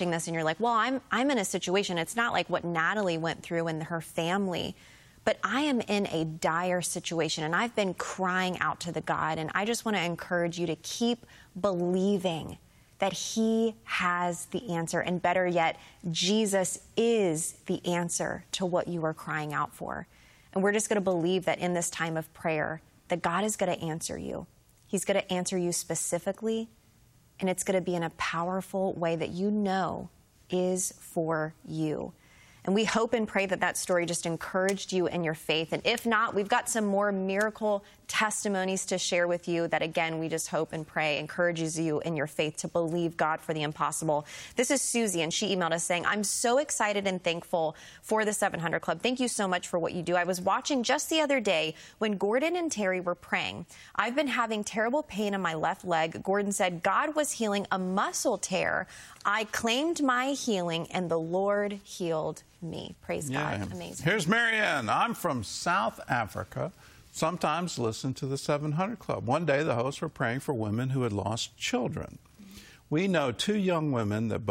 this and you're like, well, I'm in a situation. It's not like what Natalie went through and her family, but I am in a dire situation and I've been crying out to the God. And I just want to encourage you to keep believing that he has the answer. And better yet, Jesus is the answer to what you are crying out for. And we're just going to believe that in this time of prayer, that God is going to answer you. He's going to answer you specifically, and it's going to be in a powerful way that you know is for you. And we hope and pray that that story just encouraged you in your faith. And if not, we've got some more miracle testimonies to share with you that, again, we just hope and pray encourages you in your faith to believe God for the impossible. This is Susie, and she emailed us saying, I'm so excited and thankful for the 700 Club. Thank you so much for what you do. I was watching just the other day when Gordon and Terry were praying. I've been having terrible pain in my left leg. Gordon said God was healing a muscle tear. I claimed my healing, and the Lord healed me. Praise God. Amazing. Here's Marianne. I'm from South Africa. Sometimes listen to the 700 Club. One day, the hosts were praying for women who had lost children. We know two young women that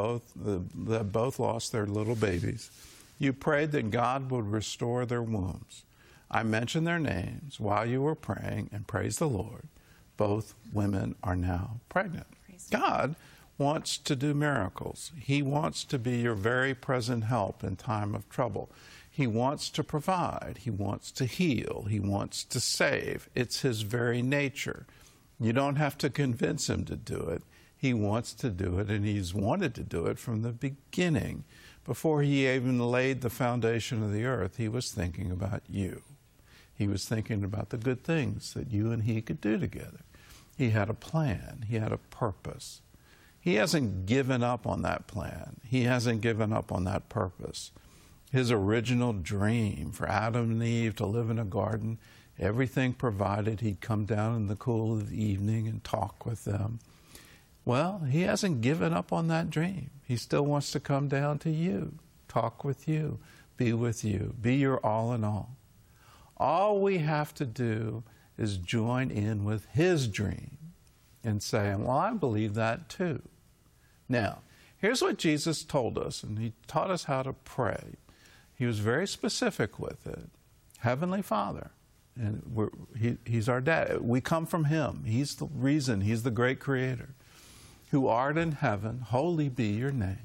both lost their little babies. You prayed that God would restore their wombs. I mentioned their names while you were praying, and praise the Lord, both women are now pregnant. God wants to do miracles. He wants to be your very present help in time of trouble. He wants to provide. He wants to heal. He wants to save. It's his very nature. You don't have to convince him to do it. He wants to do it, and he's wanted to do it from the beginning. Before he even laid the foundation of the earth, he was thinking about you. He was thinking about the good things that you and he could do together. He had a plan. He had a purpose. He hasn't given up on that plan. He hasn't given up on that purpose. His original dream for Adam and Eve to live in a garden, everything provided, he'd come down in the cool of the evening and talk with them. Well, he hasn't given up on that dream. He still wants to come down to you, talk with you, be your all in all. All we have to do is join in with his dream and say, well, I believe that too. Now, here's what Jesus told us, and he taught us how to pray. He was very specific with it. Heavenly Father, and he's our dad. We come from him. He's the reason. He's the great creator. Who art in heaven, holy be your name.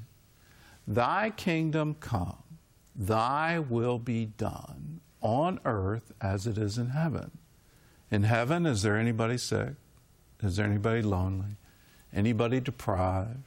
Thy kingdom come, thy will be done on earth as it is in heaven. In heaven, is there anybody sick? Is there anybody lonely? Anybody deprived?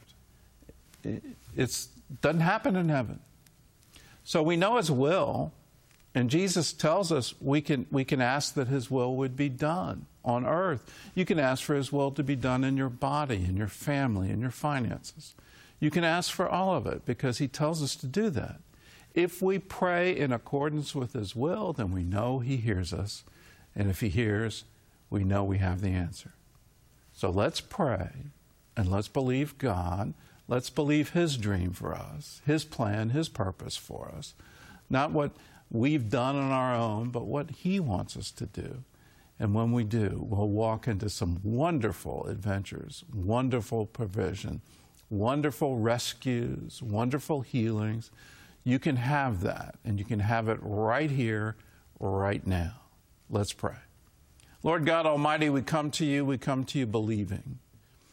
It doesn't happen in heaven. So we know his will, and Jesus tells us we can ask that his will would be done on earth. You can ask for his will to be done in your body, in your family, in your finances. You can ask for all of it because he tells us to do that. If we pray in accordance with his will, then we know he hears us. And if he hears, we know we have the answer. So let's pray, and let's believe God. Let's believe his dream for us, his plan, his purpose for us. Not what we've done on our own, but what he wants us to do. And when we do, we'll walk into some wonderful adventures, wonderful provision, wonderful rescues, wonderful healings. You can have that, and you can have it right here, right now. Let's pray. Lord God Almighty, we come to you believing.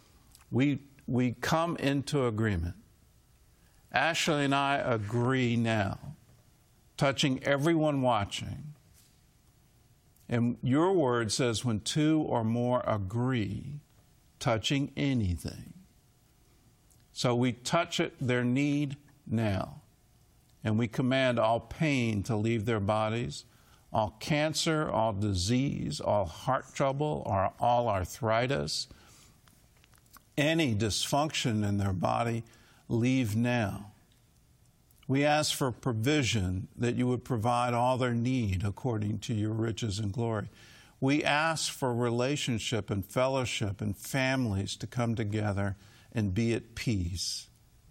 We come into agreement. Ashley and I agree now, touching everyone watching. And your word says when two or more agree, touching anything. So we touch their need now. And we command all pain to leave their bodies, all cancer, all disease, all heart trouble, or all arthritis, any dysfunction in their body, leave now. We ask for provision, that you would provide all their need according to your riches and glory. We ask for relationship and fellowship and families to come together and be at peace.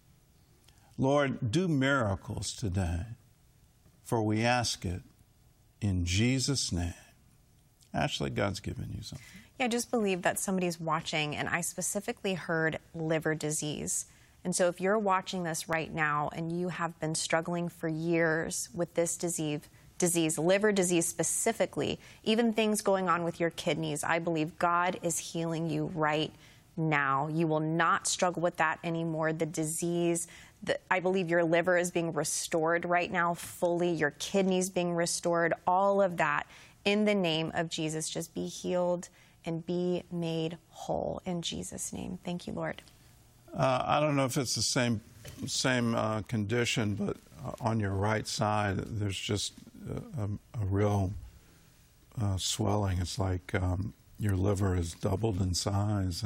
Lord, do miracles today, for we ask it in Jesus' name. Ashley, God's given you something. Yeah, I just believe that somebody's watching, and I specifically heard liver disease. And so if you're watching this right now and you have been struggling for years with this disease, liver disease specifically, even things going on with your kidneys, I believe God is healing you right now. You will not struggle with that anymore. The disease, I believe your liver is being restored right now fully, your kidneys being restored, all of that in the name of Jesus. Just be healed and be made whole in Jesus' name. Thank you, Lord. I don't know if it's the same condition, but on your right side, there's just a real swelling. It's like your liver is doubled in size,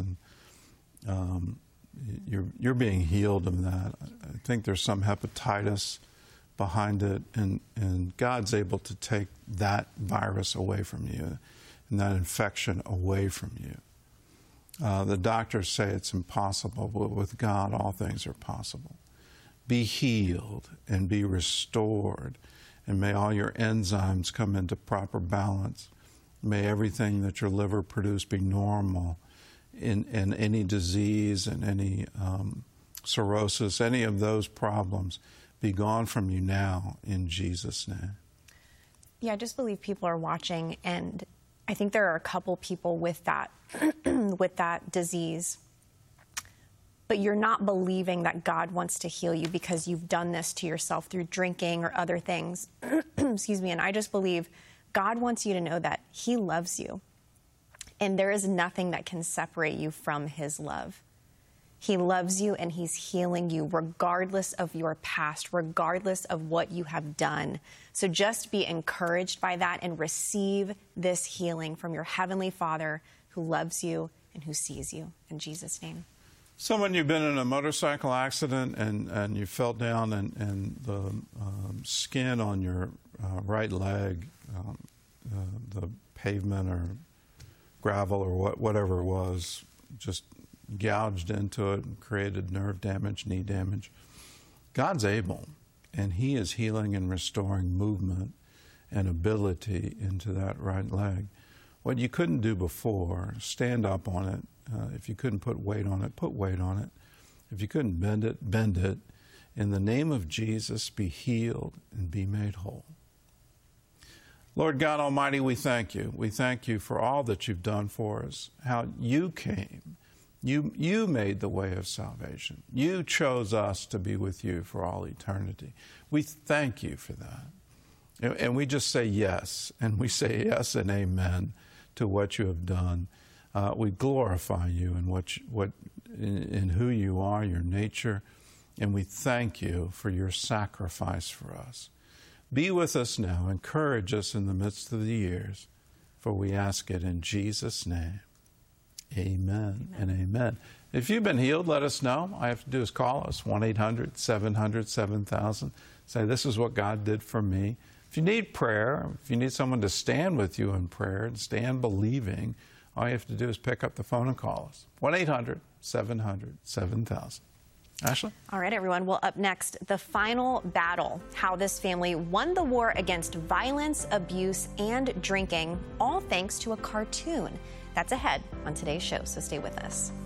and you're being healed of that. I think there's some hepatitis behind it, and God's able to take that virus away from you and that infection away from you. The doctors say it's impossible, but with God, all things are possible. Be healed and be restored, and may all your enzymes come into proper balance. May everything that your liver produce be normal, in any disease and any cirrhosis, any of those problems be gone from you now in Jesus' name. Yeah, I just believe people are watching, and I think there are a couple people with that with that disease, but you're not believing that God wants to heal you because you've done this to yourself through drinking or other things. Excuse me. And I just believe God wants you to know that He loves you, and there is nothing that can separate you from His love. He loves you, and He's healing you regardless of your past, regardless of what you have done. So just be encouraged by that and receive this healing from your Heavenly Father who loves you and who sees you. In Jesus' name. Someone, you've been in a motorcycle accident and you fell down, and the skin on your right leg, the pavement or gravel or whatever it was, just gouged into it and created nerve damage, knee damage. God's able, and He is healing and restoring movement and ability into that right leg. What you couldn't do before, stand up on it. If you couldn't put weight on it, put weight on it. If you couldn't bend it, bend it. In the name of Jesus, be healed and be made whole. Lord God Almighty, we thank you. We thank you for all that you've done for us, how you came. You made the way of salvation. You chose us to be with you for all eternity. We thank you for that. And we just say yes, and we say yes and amen to what you have done. We glorify you in who you are, your nature, and we thank you for your sacrifice for us. Be with us now. Encourage us in the midst of the years, for we ask it in Jesus' name. Amen and amen. If you've been healed, let us know. All you have to do is call us, 1-800-700-7000. Say, this is what God did for me. If you need prayer, if you need someone to stand with you in prayer and stand believing, all you have to do is pick up the phone and call us, 1-800-700-7000. Ashley? All right, everyone. Well, up next, the final battle, how this family won the war against violence, abuse, and drinking, all thanks to a cartoon. That's ahead on today's show, so stay with us.